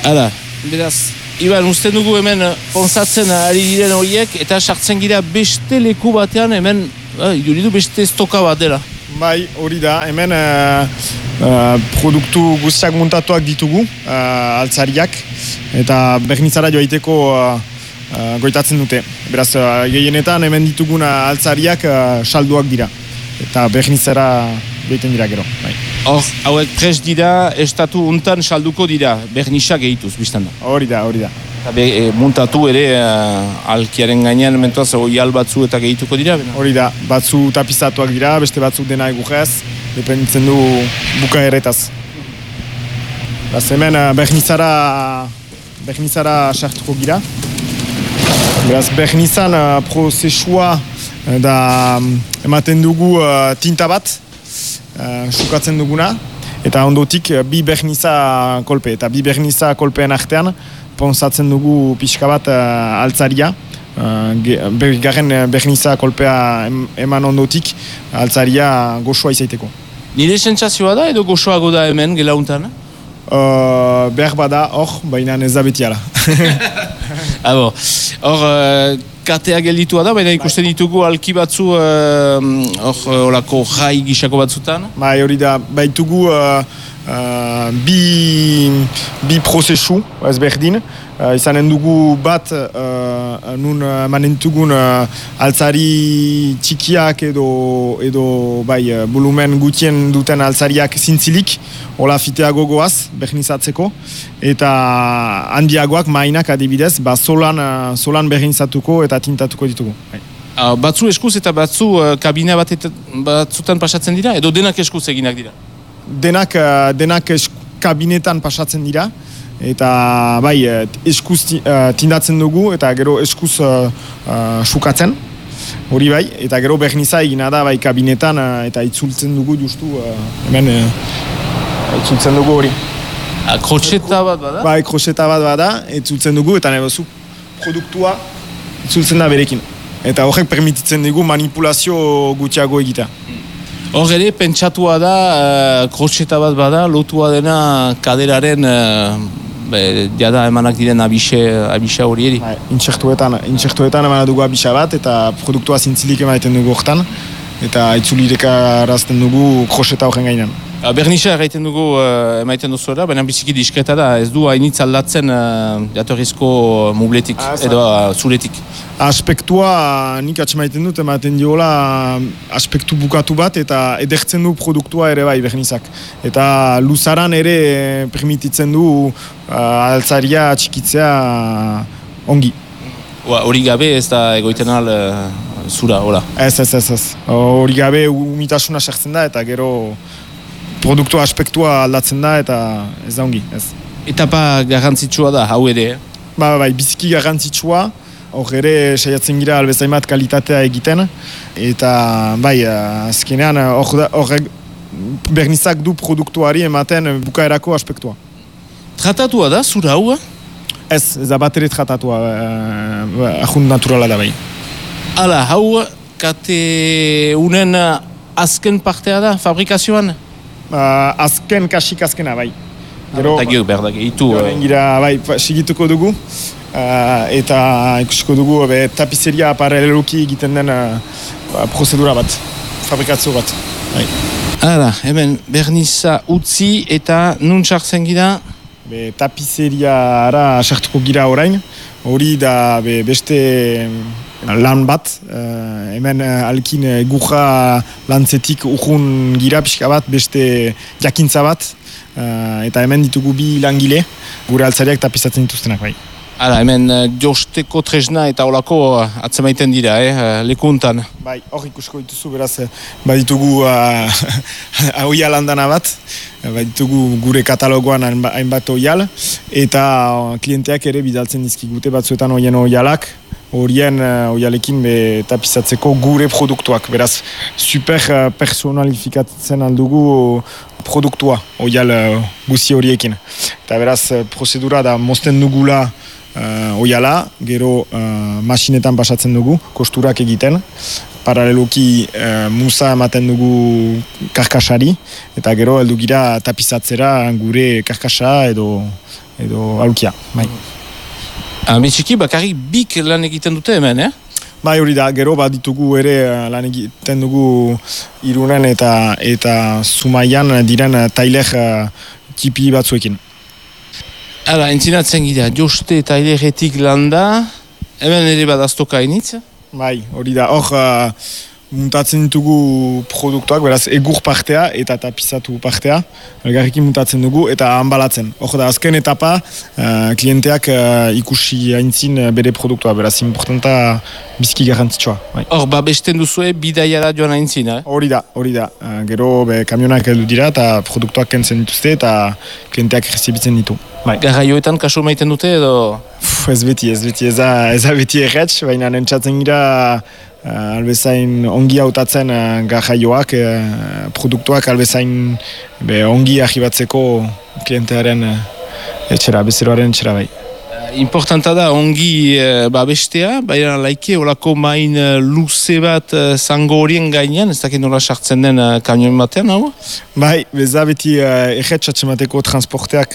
Hala, beraz, Iban, usten dugu hemen ponzatzen ari diren horiek, eta sartzen gira beste leku batean, hemen, iduridu beste estoka bat dela. Bai, hori da, hemen produktu guztiak muntatuak ditugu, altzariak, eta Bergnizara joaiteko goitatzen dute. Beraz, gehienetan hemen dituguna altzariak salduak dira, eta Bergnizara joaiten dira gero. Bai. Hor, hauek prest dira, estatu untan salduko dira, Bergnizak egituz, biztan da. Hori da. Muntatu ere alkiaren gainean mentuaz oial batzu eta gehituko dira? Hori da, batzu tapizatuak dira, beste batzuk dena egujez, dependitzen du bukaeretaz. Beraz, hemen Bergnizara sartuko gira. Beraz, Bergnizan prozesua da ematen dugu tinta bat, sukatzen duguna, eta ondotik bi Bergniza kolpe, eta bi Bergniza kolpeen artean ponzatzen dugu pixka bat altzaria, garen Bergniza kolpea eman ondotik altzaria goxoa izaiteko. Nire sentsazioa da edo goxoago da hemen gelauntan? Behar bada hor, baina ez da beti ala. Hor, katea gelditua da, baina ikusten ditugu alki batzu olako jai gisako batzutan? Bai, hori da, baitugu bi prozesu ezberdin, izanen dugu bat nun emanen dugun altzari txikiak edo volumen gutien duten altzariak zintzilik, hola fitea gogoaz, bergnizatzeko, eta handiagoak mainak adibidez, solan bergnizatuko eta tintatuko ditugu. Batzu eskuz eta batzu kabina batzutan pasatzen dira, edo denak eskuz eginak dira? Denak kabinetan pasatzen dira, eta eskuz tindatzen dugu, eta gero eskuz sukatzen, hori bai, eta gero bergniza egina da kabinetan, eta itzultzen dugu justu, hemen itzultzen dugu hori. Krotxeta bat bada? Bai, krotxeta bat bada, itzultzen dugu, eta nebezu produktua itzultzen da berekin. Eta horrek permititzen dugu manipulazio gutxiago egita. Hor ere, pentsatua da, krotxeta bat bada, lotua dena kaderaren jada emanak diren abisa hori eri. Intsektuetan emanak dugu abisa bat, eta produktua zintzilik emaiten dugu hortan, eta itzulireka arazten dugu krotxeta horren gainean. Bergniza erraiten dugu emaiten duzuela, baina biziki diskreta da, ez du hainitz aldatzen jatorrizko mubletik edo zuretik. Aspektua nik atxemaiten dut, ematen diola aspektu bukatu bat eta edertzen du produktua ere bai Bergnizak. Eta luzaran ere permititzen du altzaria txikitzea ongi. Hori gabe ez da egoiten al zura, hola? Ez. Hori gabe umitasuna sartzen da eta gero produktua aspektua aldatzen da eta ez da ongi, ez. Etapa garrantzitsua da, hau ere? Bai, biziki garrantzitsua, hor ere saiatzen gira albezaimat kalitatea egiten, eta azkenean horrek Bergnizak du produktuari ematen bukaerako aspektua. Tratatua da, zura hau? Ez da bat ere tratatua, ahund naturala da bai. Hala, hau kate unen azken partea da, fabrikazioan? Azken, kasik azkena, bai. Eta gero berdak, itu... Gira, sigituko dugu, eta ikusiko dugu tapizeria paraleloki egiten den prozedura bat, fabrikazio bat. Hala, hemen Bergniza utzi eta nun sartzen gira? Tapizeriara sartuko gira orain, hori da beste lan bat, hemen alkin gurra lantzetik urrun gira pixka bat, beste jakintza bat, eta hemen ditugu bi langile, gure altzariak tapizatzen dituztenak bai. Hala, hemen josteko tresna eta olako atzemaiten dira, lekuntan. Bai, hor ikusko dituzu, beraz, baditugu oial handana bat, baditugu gure katalogoan hainbat oial, eta klienteak ere bidaltzen dizkigute batzuetan oien oialak, horien oialekin tapizatzeko gure produktuak, beraz, super personalifikatzen aldugu produktua, oial guzi horiekin. Eta beraz, prozedura da mozten dugula oiala, gero masinetan pasatzen dugu, kosturak egiten, paraleloki musa ematen dugu karkasari, eta gero heldu gira tapizatzera gure karkasa edo edo aulkia, bai. Ametxiki, bakarrik bik lan egiten dute hemen, Bai, hori da, gero bat ditugu ere lan egiten dugu Irunen eta Zumaian diren tailer tipi batzuekin. Hala, entzinatzen gira, Joste taileretik landa, hemen ere bat aztoka initz? Bai, hori da, hor muntatzen ditugu produktuak, beraz egur partea eta tapizatu partea, elgarrekin muntatzen dugu eta hanbalatzen. Hor da, azken etapa, klienteak ikusi aintzin bere produktua, beraz importanta bizki garrantzitsua. Bai. Hor, babesten duzue bidaiara joan aintzin, Hori da. Gero kamionak heldu dira eta produktuak kentzen dituzte eta klienteak rezibitzen ditu. Bai. Garraioetan kasu maiten dute edo? Ez beti, ez da beti erretz, baina nentsatzen gira albezain ongi hautatzen garraioak, produktuak albezain ongi ahibatzeko klientearen etxera, bezeroaren etxera bai. Importanta da ongi babestea, baina laike olako main luze bat zango horien gainean, ez dakit nola sartzen den kamion batean, hau? Bai, beza beti erretxatxe mateko transporteak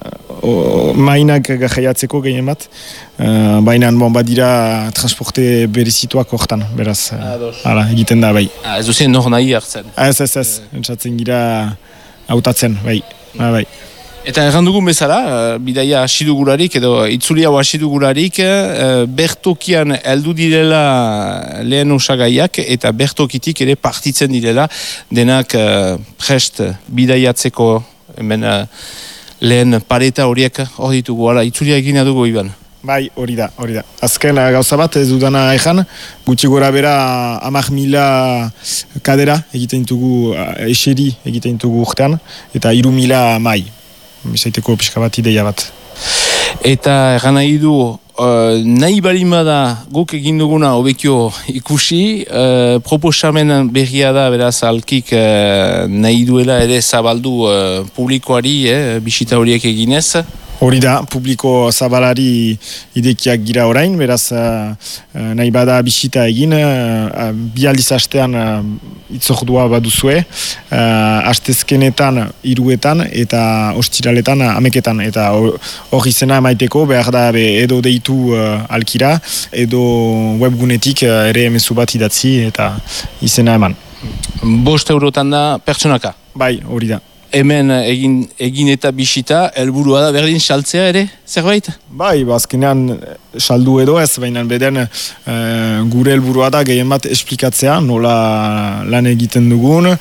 mainak gajaiatzeko gehien bat, baina badira transporte berezituak hortan, beraz, egiten da bai. Ez duzien nor nahi hartzen? Ez, entzatzen gira hautatzen, bai. Eta errandugun bezala, bidaia asidugularik edo itzuli hau asidugularik, bertokian heldu direla lehen osagaiak eta bertokitik ere partitzen direla denak prest bidaiatzeko hemen lehen pareta horiek hor ditugu, itzulia egina dugu Iban. Bai, hori da. Azken gauza bat ez dudana ezan, gutxi gora bera 10.000 kadera egiten ditugu, eseri egiten ditugu urtean, eta 3.000 mai. Bizaiteko pixka bat ideia bat. Eta egan nahi du, nahi balimada guk egin duguna hobekio ikusi, proposamen berria da beraz alkik nahi duela ere zabaldu publikoari, bisita horiek eginez. Hori da, publiko zabalari idekiak gira orain, beraz nahi bada bisita egin, bi aldiz hastean itzordua baduzue, hastezkenetan 3etan eta ostiraletan 10etan, eta hor izena emaiteko behar da edo deitu alkira, edo webgunetik ere mezu bat idatzi eta izena eman. 5 eurotan da pertsonaka? Bai, hori da. Hemen egin eta bisita, helburua da berdin saltzea ere, zerbait? Bai, azkenean saldu edo ez, baina beden gure helburua da gehien bat esplikatzea, nola lan egiten dugun,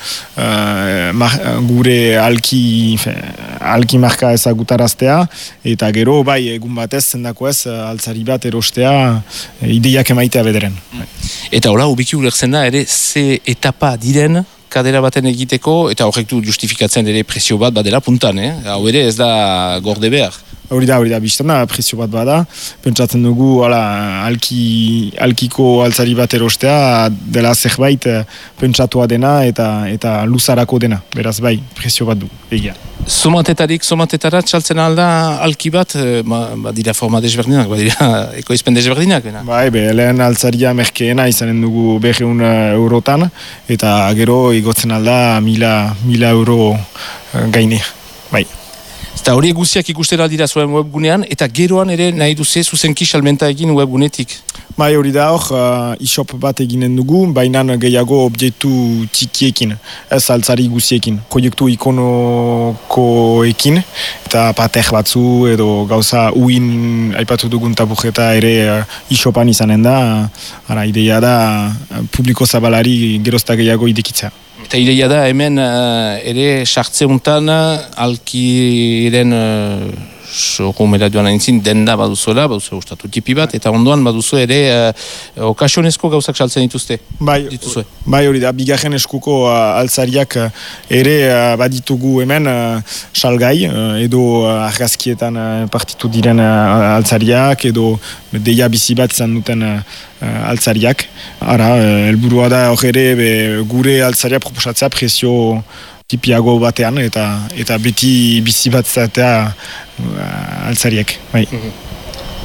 gure alki marka ezagutaraztea, eta gero, bai, egun batez, zendako ez, altzari bat erostea, ideiak emaitea bederen. Eta hola, ubiki ulertzen da, ere, ze etapa diren, kadera baten egiteko, eta horrek du justifikatzen ere presio bat badela puntan, hau ere ez da gorde behar. Hori da, biztana presio bat bada, pentsatzen dugu alkiko altzari bat erostea dela zerbait pentsatua dena eta luzarako dena, beraz bai, presio bat du, egia. Somatetara txaltzen alda alki bat, dira forma desberdinak, dira ekoizpen desberdinak. Bai, lehen altzaria merkeena izanen dugu 200 eurotan, eta gero igotzen alda 1.000 euro gaine, bai. Eta horiek guztiak ikusten aldira zuen webgunean, eta geroan ere nahi duze zuzenki salmenta egin webgunetik. Bai, hori da hor, e-shop bat eginen dugu, baina gehiago objektu txikiekin, ez altzari guztiekin. Proiektu ikonokoekin, eta pater batzu edo gauza uin aipatu dugun taburreta ere e-shopan izanen da, ideia da publiko zabalari gerozta gehiago idekitza. Eta ideia da hemen ere sartzeuntan alkiren showroomera joan aintzin denda baduzuela, baduzu ustatu tipi bat, eta ondoan baduzu ere okasionezko gauzak saltzen dituzte. Bai, hori da, bigarren eskuko altzariak ere baditugu hemen salgai, edo argazkietan partitu diren altzariak, edo deia bizi bat izan duten altzariak. Helburua da hor ere gure altzaria proposatzea presio tipiago batean eta beti bizi bat zatea altzariek. Bai.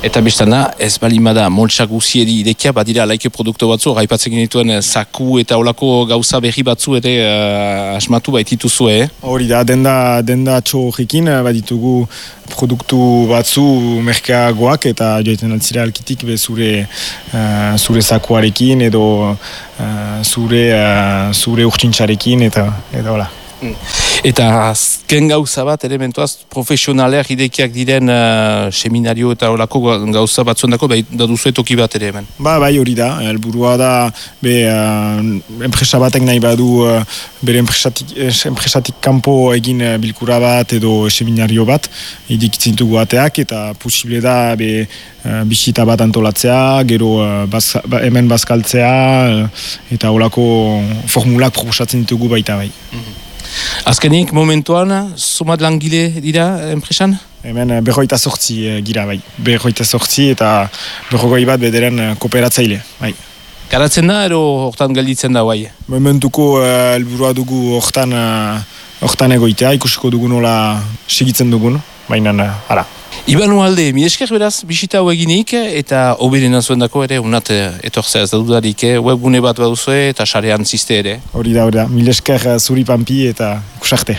Eta bestana, ez balimada moltsa guzieri idekia, badira laike produktu batzu, raipatzen genituen saku eta olako gauza berri batzu ere asmatu baitituzu, Hori da, denda txo horrekin, baditugu produktu batzu merkeagoak eta joiten altzira alkitik be zure sakuarekin edo zure urtsintxarekin eta hola. Eta azken gauza bat elementuaz profesionaleak idekiak diren seminario eta olako gauza batzuendako da duzu etoki bat ere hemen. Bai hori da, helburua da enpresa batek nahi badu bere enpresatik kanpo egin bilkura bat edo seminario bat idikitzen dugu ateak eta posible da bisita bat antolatzea, gero hemen bazkaltzea eta olako formulak proposatzen ditugu baita bai. Azkenik, momentuan, somat langile dira enpresan? Hemen 28 gira bai. 28 eta 40 bat bederen kooperatzaile. Bai. Garatzen da, ero hortan gelditzen da bai? Momentuko helburua dugu hortan egoitea, ikusiko dugu nola segitzen dugun, baina ara. Ibanu alde, mi esker beraz, bisita hau eginik, eta oberena zuen dako ere, unat etorzea ez da dudarik, webgune bat baduzue eta sarean ziste ere. Hori da, mi esker zuri pampi eta ikusarte.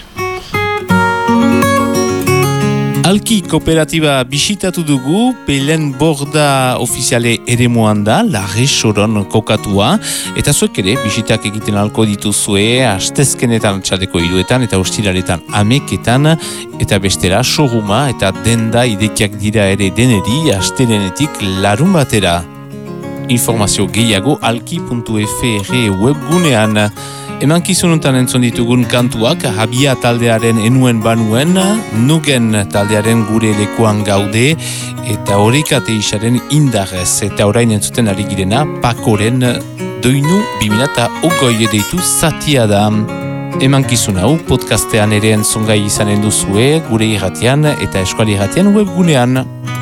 Alki kooperatiba bisitatu dugu, Pelen Borda ofiziale eremuan da, Larre Soron kokatua, eta zuek ere bisitak egiten alko dituzue, astezkenetan txaldeko 3 eta ostiraletan 11 eta bestera showrooma eta denda idekiak dira ere deneri, astelenetik larun batera. Informazio gehiago alki.fr webgunean. Emankizununtan entzun ditugun kantuak, Habia taldearen enuen banuen, Nugen taldearen gure lekuan gaude, eta Horikate isaren indarrez, eta orain entzuten ari girena, Pakoren doinu 2020 deitu zatia da. Emankizun hau podcastean ere entzungai izanen duzue, gure irratian eta eskuali irratian webgunean.